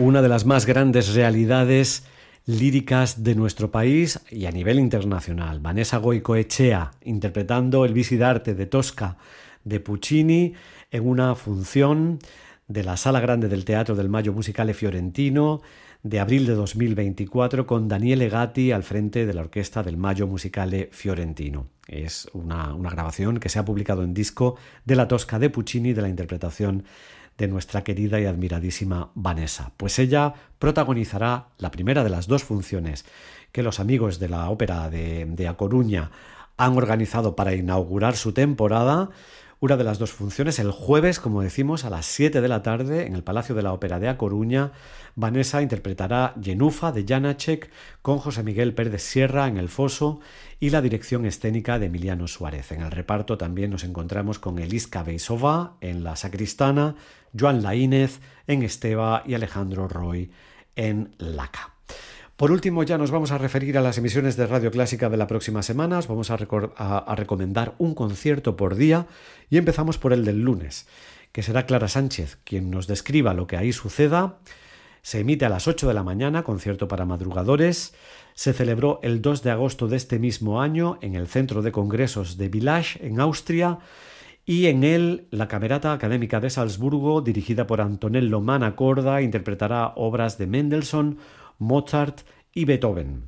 una de las más grandes realidades líricas de nuestro país y a nivel internacional. Vanessa Goicoechea interpretando el Visidarte de Tosca de Puccini en una función de la Sala Grande del Teatro del Maggio Musicale Fiorentino de abril de 2024 con Daniele Gatti al frente de la orquesta del Maggio Musicale Fiorentino. Es una grabación que se ha publicado en disco de la Tosca de Puccini, de la interpretación de nuestra querida y admiradísima Vanessa. Pues ella protagonizará la primera de las dos funciones que los amigos de la Ópera de A Coruña han organizado para inaugurar su temporada. Una de las dos funciones el jueves, como decimos, a las 7 de la tarde en el Palacio de la Ópera de A Coruña. Vanessa interpretará Jenufa de Janáček con José Miguel Pérez Sierra en el foso y la dirección escénica de Emiliano Suárez. En el reparto también nos encontramos con Eliska Beisová en la sacristana, Joan Laínez en Esteba y Alejandro Roy en Laca. Por último, ya nos vamos a referir a las emisiones de Radio Clásica de la próxima semana. Os vamos a recomendar un concierto por día y empezamos por el del lunes, que será Clara Sánchez quien nos describa lo que ahí suceda. Se emite a las 8 de la mañana, concierto para madrugadores. Se celebró el 2 de agosto de este mismo año en el Centro de Congresos de Village, en Austria, y en él la Camerata Académica de Salzburgo, dirigida por Antonello Manacorda, interpretará obras de Mendelssohn, Mozart y Beethoven.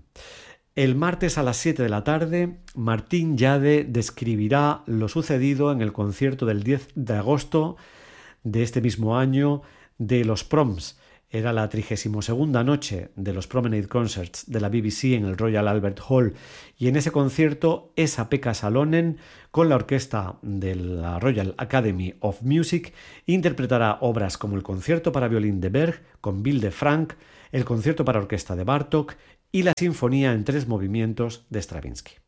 El martes a las 7 de la tarde, Martín Yade describirá lo sucedido en el concierto del 10 de agosto de este mismo año de los Proms. Era la 32ª noche de los Promenade Concerts de la BBC en el Royal Albert Hall, y en ese concierto Esa-Pekka Salonen, con la orquesta de la Royal Academy of Music, interpretará obras como el concierto para violín de Berg con Bill de Frank, el concierto para orquesta de Bartók y la sinfonía en 3 movimientos de Stravinsky.